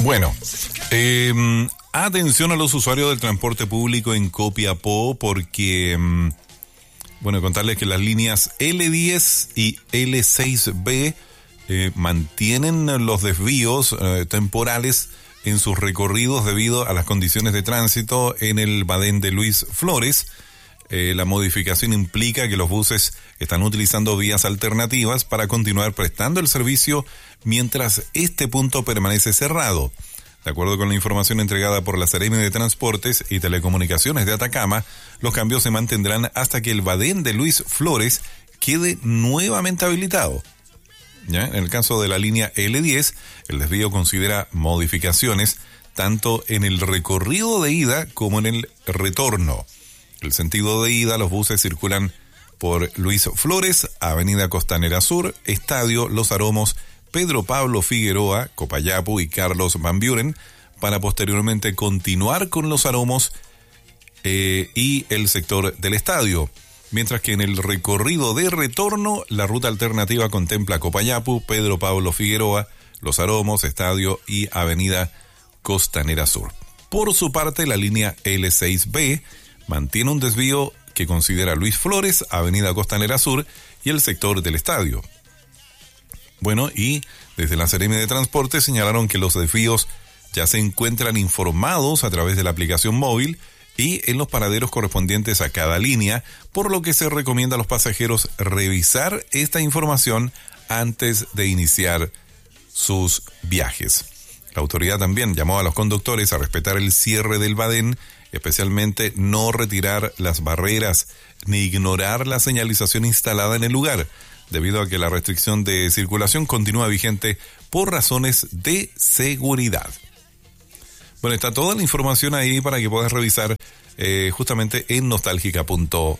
Bueno, atención a los usuarios del transporte público en Copiapó porque, contarles que las líneas L10 y L6B mantienen los desvíos temporales en sus recorridos debido a las condiciones de tránsito en el Badén de Luis Flores. La modificación implica que los buses están utilizando vías alternativas para continuar prestando el servicio mientras este punto permanece cerrado. De acuerdo con la información entregada por la Seremi de Transportes y Telecomunicaciones de Atacama, los cambios se mantendrán hasta que el Badén de Luis Flores quede nuevamente habilitado. ¿Ya? En el caso de la línea L10, el desvío considera modificaciones tanto en el recorrido de ida como en el retorno. El sentido de ida, los buses circulan por Luis Flores, Avenida Costanera Sur, Estadio Los Aromos, Pedro Pablo Figueroa, Copayapu y Carlos Van Buren, para posteriormente continuar con Los Aromos y el sector del estadio. Mientras que en el recorrido de retorno, la ruta alternativa contempla Copayapu, Pedro Pablo Figueroa, Los Aromos, Estadio y Avenida Costanera Sur. Por su parte, la línea L6B mantiene un desvío que considera Luis Flores, Avenida Costanera Sur y el sector del estadio. Bueno, y desde la Seremi de Transporte señalaron que los desvíos ya se encuentran informados a través de la aplicación móvil y en los paraderos correspondientes a cada línea, por lo que se recomienda a los pasajeros revisar esta información antes de iniciar sus viajes. La autoridad también llamó a los conductores a respetar el cierre del Badén, especialmente no retirar las barreras ni ignorar la señalización instalada en el lugar, debido a que la restricción de circulación continúa vigente por razones de seguridad. Bueno, está toda la información ahí para que puedas revisar justamente en nostálgica.cl.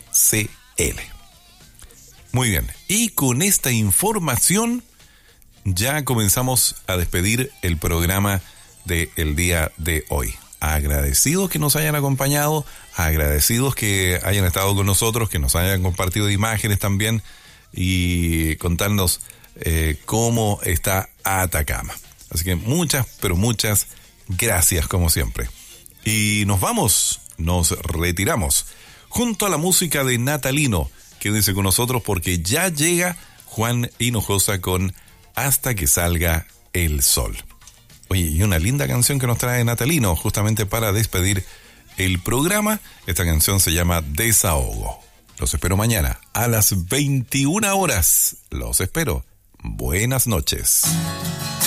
Muy bien, y con esta información ya comenzamos a despedir el programa del día de hoy. Agradecidos que nos hayan acompañado, agradecidos que hayan estado con nosotros, que nos hayan compartido imágenes también y contarnos cómo está Atacama. Así que muchas, pero muchas gracias como siempre. Y nos retiramos junto a la música de Natalino. Quédense con nosotros porque ya llega Juan Hinojosa con Hasta que salga el sol. Oye, y una linda canción que nos trae Natalino justamente para despedir el programa. Esta canción se llama Desahogo. Los espero mañana a las 21 horas. Los espero. Buenas noches.